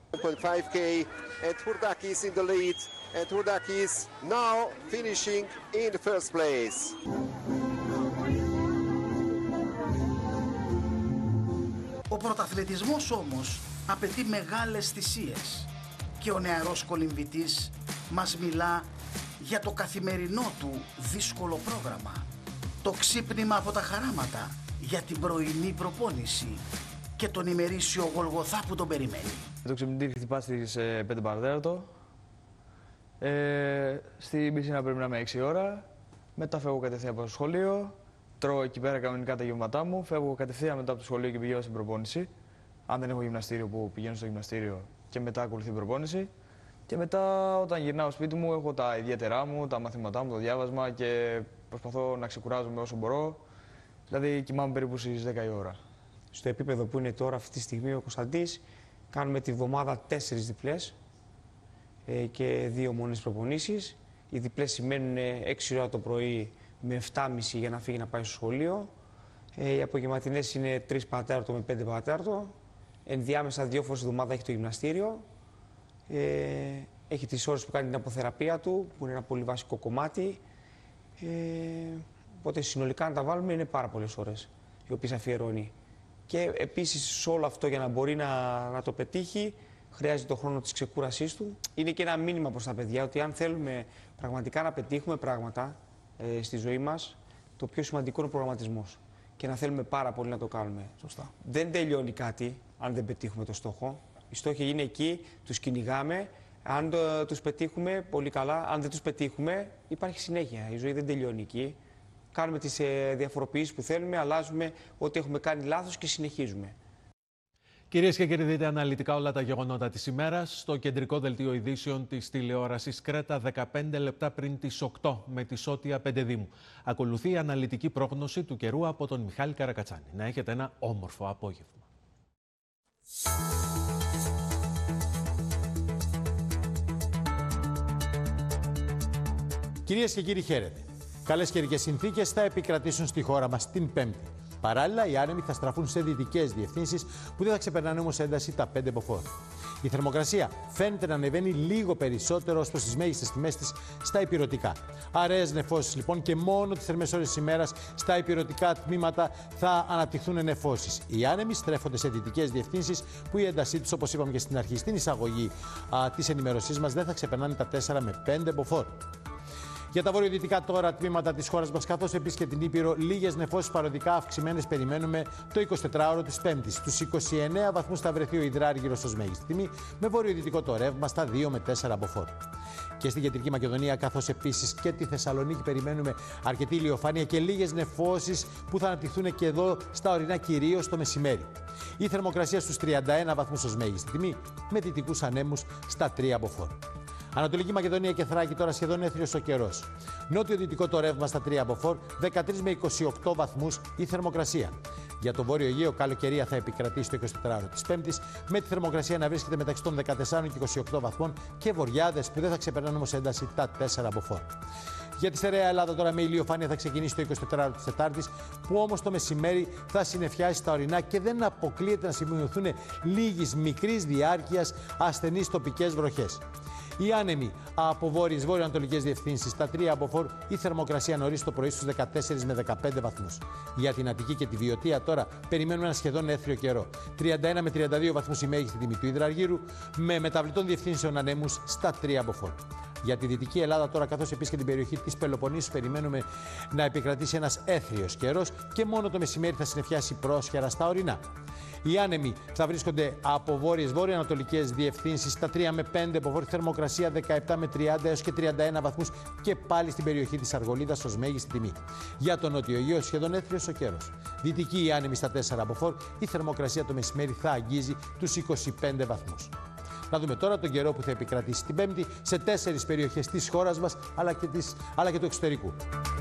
1.5K and Hurdakis in the lead, and Hurdakis now finishing in the first place. Ο πρωταθλητισμός όμως απαιτεί μεγάλες θυσίες και ο νεαρός κολυμβητής μας μιλά για το καθημερινό του δύσκολο πρόγραμμα, το ξύπνημα από τα χαράματα για την πρωινή προπόνηση και τον ημερήσιο Γολγοθά που τον περιμένει. Το ξυπνητήρι χτυπά στις 5 παρατέταρτο. Στην πισίνα πρέπει να είμαι 6 ώρα. Μετά φεύγω κατευθείαν από το σχολείο. Τρώω εκεί πέρα κανονικά τα γεύματά μου. Φεύγω κατευθείαν μετά από το σχολείο και πηγαίνω στην προπόνηση. Αν δεν έχω γυμναστήριο, που πηγαίνω στο γυμναστήριο και μετά ακολουθεί η προπόνηση. Και μετά, όταν γυρνάω σπίτι μου, έχω τα ιδιαίτερά μου, τα μαθήματά μου, το διάβασμα και προσπαθώ να ξεκουράζομαι όσο μπορώ. Δηλαδή, κοιμάμαι περίπου στις 10 η ώρα. Στο επίπεδο που είναι τώρα αυτή τη στιγμή ο Κωνσταντής, κάνουμε τη βδομάδα 4 διπλές και 2 μόνες προπονήσεις. Οι διπλές σημαίνουν 6 ώρα το πρωί με 7.30 για να φύγει να πάει στο σχολείο. Οι απογευματινές είναι 3 παρατέταρτο με 5 παρατέταρτο. Ενδιάμεσα 2 φορές τη εβδομάδα έχει το γυμναστήριο. Έχει τις ώρες που κάνει την αποθεραπεία του, που είναι ένα πολύ βασικό κομμάτι. Οπότε συνολικά να τα βάλουμε είναι πάρα πολλές ώρες οι οποίες αφιερώνει. Και επίσης σε όλο αυτό για να μπορεί να το πετύχει χρειάζεται το χρόνο της ξεκούρασής του. Είναι και ένα μήνυμα προς τα παιδιά ότι αν θέλουμε πραγματικά να πετύχουμε πράγματα στη ζωή μας, το πιο σημαντικό είναι ο προγραμματισμός. Και να θέλουμε πάρα πολύ να το κάνουμε. Σωστά. Δεν τελειώνει κάτι αν δεν πετύχουμε το στόχο. Οι στόχοι είναι εκεί, τους κυνηγάμε. Αν τους πετύχουμε, πολύ καλά. Αν δεν τους πετύχουμε, υπάρχει συνέχεια. Η ζωή δεν τελειώνει εκεί. Κάνουμε τις διαφοροποιήσεις που θέλουμε, αλλάζουμε ό,τι έχουμε κάνει λάθος και συνεχίζουμε. Κυρίες και κύριοι, δείτε αναλυτικά όλα τα γεγονότα της ημέρας στο κεντρικό δελτίο ειδήσεων της τηλεόρασης Κρέτα 15 λεπτά πριν τις 8 με τη Σώτια Πεντεδήμου. Ακολουθεί η αναλυτική πρόγνωση του καιρού από τον Μιχάλη Καρακατσάνη. Να έχετε ένα όμορφο απόγευμα. Κυρίες και κύριοι, χαίρετε. Καλές καιρικές συνθήκες θα επικρατήσουν στη χώρα μας την Πέμπτη. Παράλληλα, οι άνεμοι θα στραφούν σε δυτικές διευθύνσεις που δεν θα ξεπερνάνε όμως ένταση τα 5 μποφόρ. Η θερμοκρασία φαίνεται να ανεβαίνει λίγο περισσότερο ως προς τις μέγιστες τιμές της στα ηπειρωτικά. Αραιές νεφώσεις λοιπόν και μόνο τις θερμές ώρες της ημέρας στα ηπειρωτικά τμήματα θα αναπτυχθούν νεφώσεις. Οι άνεμοι στρέφονται σε δυτικές διευθύνσεις που η έντασή τους, όπως είπαμε και στην αρχή στην εισαγωγή της ενημέρωσής μας, δεν θα ξεπερνάνε τα 4 με 5 μποφόρ. Για τα βορειοδυτικά τώρα τμήματα της χώρας μας, καθώς επίσης και την Ήπειρο, λίγες νεφώσεις παροδικά αυξημένες περιμένουμε το 24ωρο της Πέμπτης. Στους 29 βαθμούς θα βρεθεί ο υδράργυρος ως μέγιστη τιμή, με βορειοδυτικό το ρεύμα στα 2 με 4 μποφόρ. Και στην Κεντρική Μακεδονία, καθώς επίσης και τη Θεσσαλονίκη, περιμένουμε αρκετή ηλιοφάνεια και λίγες νεφώσεις που θα αναπτυχθούν και εδώ στα ορεινά, κυρίως το μεσημέρι. Η θερμοκρασία στους 31 βαθμούς ως μέγιστη τιμή, με δυτικούς ανέμους στα 3 μποφόρ. Ανατολική Μακεδονία και Θράκη τώρα σχεδόν έθριος ο καιρός. Νότιο-δυτικό το ρεύμα στα 3 μποφόρ, 13 με 28 βαθμούς η θερμοκρασία. Για το Βόρειο Αιγαίο, καλοκαιρία θα επικρατήσει το 24ωρο της Πέμπτης, με τη θερμοκρασία να βρίσκεται μεταξύ των 14 και 28 βαθμών και βοριάδες που δεν θα ξεπερνάνε όμως ένταση τα 4 μποφόρ. Για τη στερεά Ελλάδα τώρα με ηλιοφάνεια θα ξεκινήσει το 24ωρο της Τετάρτης, που όμως το μεσημέρι θα συννεφιάσει στα ορεινά και δεν αποκλείεται να σημειωθούν λίγης μικρής διάρκειας ασθενείς τοπικές βροχές. Οι άνεμοι από βόρειες βορειοανατολικές διευθύνσεις στα 3 μποφόρ, η θερμοκρασία νωρίς το πρωί στους 14 με 15 βαθμούς. Για την Αττική και τη Βιωτία τώρα περιμένουμε ένα σχεδόν έθριο καιρό. 31 με 32 βαθμούς η μέγιστη τιμή του υδραργύρου, με μεταβλητών διευθύνσεων ανέμους στα 3 μποφόρ. Για τη Δυτική Ελλάδα τώρα, καθώς επίσης και την περιοχή της Πελοποννήσου, περιμένουμε να επικρατήσει ένας έθριος καιρός και μόνο το μεσημέρι θα συννεφιάσει πρόσχερα στα ορεινά. Οι άνεμοι θα βρίσκονται από βόρειες βορειοανατολικές διευθύνσεις στα 3 με 5 μποφόρ, θερμοκρασία 17 με 30 έως και 31 βαθμούς και πάλι στην περιοχή της Αργολίδας ως μέγιστη τιμή. Για τον Νότιο Αιγαίο σχεδόν έθριος ο καιρός. Δυτική οι άνεμοι στα 4 ավոր, η θερμοκρασία το μεσημέρι θα αγγίζει τους 25 βαθμούς. Να δούμε τώρα τον καιρό που θα επικρατήσει την Πέμπτη σε 4 περιοχές της χώρας μας αλλά και του εξωτερικού.